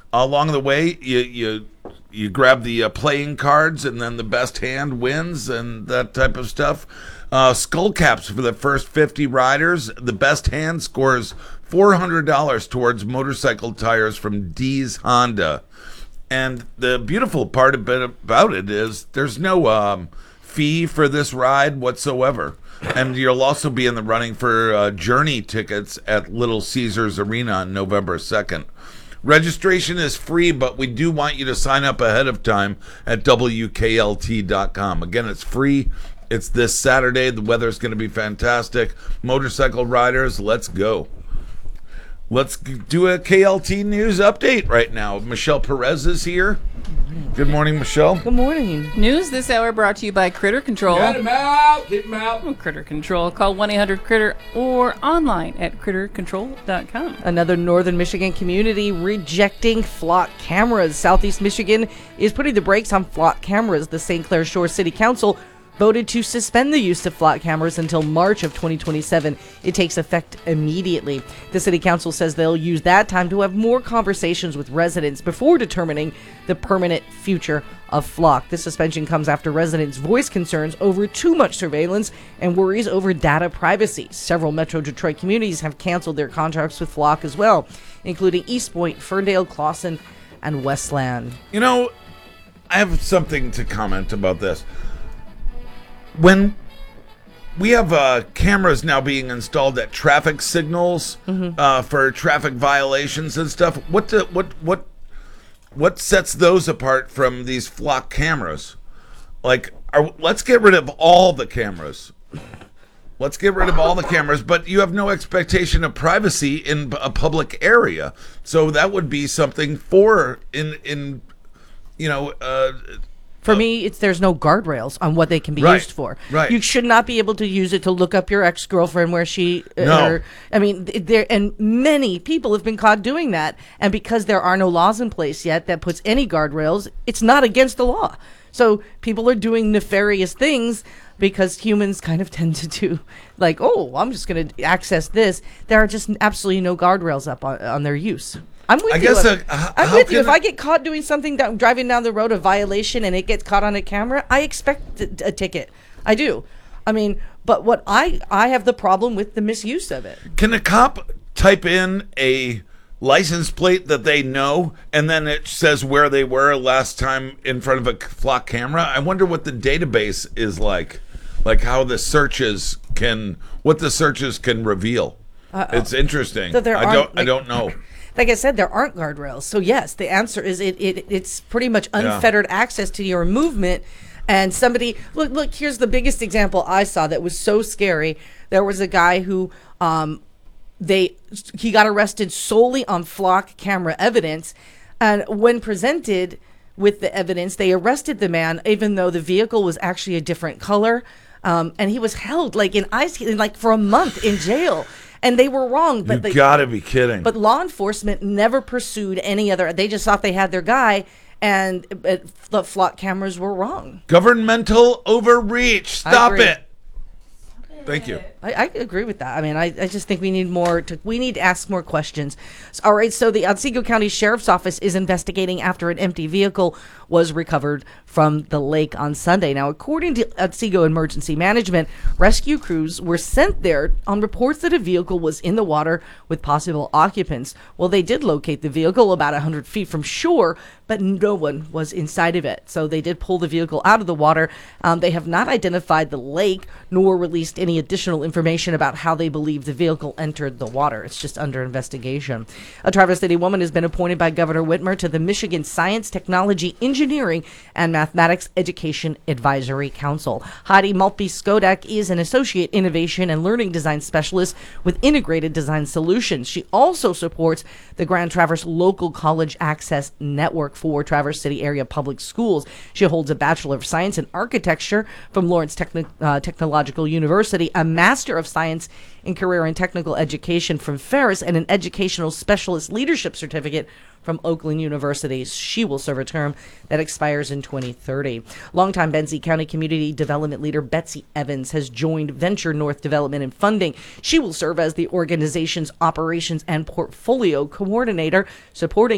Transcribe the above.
Along the way, you grab the playing cards, and then the best hand wins, and that type of stuff. Skull caps for the first 50 riders. The best hand scores $400 towards motorcycle tires from D's Honda. And the beautiful part about it is there's no fee for this ride whatsoever. And you'll also be in the running for Journey tickets at Little Caesars Arena on November 2nd. Registration is free, but we do want you to sign up ahead of time at WKLT.com. Again, it's free. It's this Saturday. The weather's going to be fantastic. Motorcycle riders, let's go. Let's do a KLT news update right now. Michelle Perez is here. Good morning, Michelle. Good morning. News this hour brought to you by Critter Control. Get him out! Get him out! Critter Control. Call 1-800-CRITTER or online at crittercontrol.com. Another northern Michigan community rejecting flock cameras. Southeast Michigan is putting the brakes on flock cameras. The St. Clair Shore City Council voted to suspend the use of flock cameras until March of 2027. It takes effect immediately. The City Council says they'll use that time to have more conversations with residents before determining the permanent future of flock. This suspension comes after residents voiced concerns over too much surveillance and worries over data privacy. Several Metro Detroit communities have canceled their contracts with flock as well, including East Point, Ferndale, Clawson, and Westland. You know, I have something to comment about this. When we have cameras now being installed at traffic signals for traffic violations and stuff, what sets those apart from these flock cameras? Like, let's get rid of all the cameras. Let's get rid of all the cameras, but you have no expectation of privacy in a public area. So that would be something for For me, there's no guardrails on what they can be used for. Right. You should not be able to use it to look up your ex-girlfriend where she... No. And many people have been caught doing that. And because there are no laws in place yet that puts any guardrails, it's not against the law. So people are doing nefarious things because humans kind of tend to do, like, oh, I'm just going to access this. There are just absolutely no guardrails up on their use. I'm with you. I'm with you. If I get caught doing something, driving down the road, a violation, and it gets caught on a camera, I expect a ticket. I do. I mean, but what I have the problem with the misuse of it. Can a cop type in a license plate that they know, and then it says where they were last time in front of a flock camera? I wonder what the database is like how the searches can reveal. It's interesting. So I don't know. Like I said, there aren't guardrails. So yes, the answer is it's pretty much unfettered access to your movement. And somebody, look, here's the biggest example I saw that was so scary. There was a guy who he got arrested solely on flock camera evidence. And when presented with the evidence, they arrested the man, even though the vehicle was actually a different color. And he was held for a month in jail. And they were wrong. But You gotta be kidding. But law enforcement never pursued any other. They just thought they had their guy, and the flock cameras were wrong. Governmental overreach. Stop it. Thank you. I agree with that. I mean, I just think we need to ask more questions. All right, so the Otsego County Sheriff's Office is investigating after an empty vehicle was recovered from the lake on Sunday. Now, according to Otsego Emergency Management, rescue crews were sent there on reports that a vehicle was in the water with possible occupants. Well, they did locate the vehicle about 100 feet from shore, but no one was inside of it. So they did pull the vehicle out of the water. They have not identified the lake nor released any additional information about how they believe the vehicle entered the water. It's just under investigation. A Traverse City woman has been appointed by Governor Whitmer to the Michigan Science, Technology, Engineering, and Mathematics Education Advisory Council. Heidi Maltby-Skodak is an Associate Innovation and Learning Design Specialist with Integrated Design Solutions. She also supports the Grand Traverse Local College Access Network for Traverse City Area Public Schools. She holds a Bachelor of Science in Architecture from Lawrence Technological University, a Master of Science in Career and Technical Education from Ferris, and an Educational Specialist Leadership Certificate from Oakland University. She will serve a term that expires in 2030. Longtime Benzie County Community Development Leader Betsy Evans has joined Venture North Development and Funding. She will serve as the organization's operations and portfolio coordinator, supporting